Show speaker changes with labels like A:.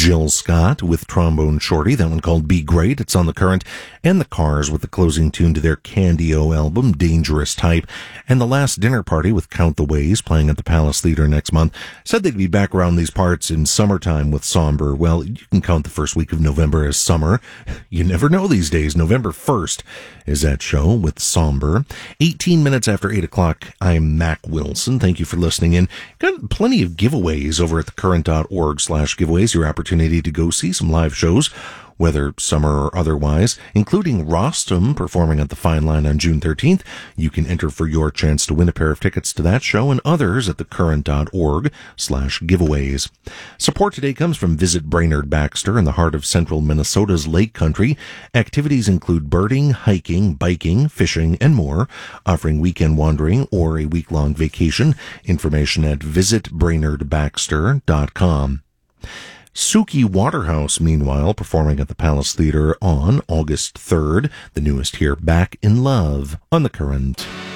A: Jill Scott with Trombone Shorty, that one called Be Great. It's on The Current. And The Cars with the closing tune to their Candy-O album, Dangerous Type. And The Last Dinner Party with Count the Ways, playing at the Palace Theater next month. Said they'd be back around these parts in summertime with Somber. Well, you can count the first week of November as summer. You never know these days. November 1st is that show with Somber. 18 minutes after 8 o'clock, I'm Mac Wilson. Thank you for listening in. Got plenty of giveaways over at thecurrent.org/giveaways. Your opportunity to go see some live shows, whether summer or otherwise, including Rostam performing at the Fine Line on June 13th. You can enter for your chance to win a pair of tickets to that show and others at thecurrent.org/giveaways. Support today comes from Visit Brainerd Baxter in the heart of central Minnesota's Lake Country. Activities include birding, hiking, biking, fishing, and more, offering weekend wandering or a week-long vacation. Information at visitbrainerdbaxter.com. Suki Waterhouse, meanwhile, performing at the Palace Theater on August 3rd. The newest here, Back in Love, on The Current.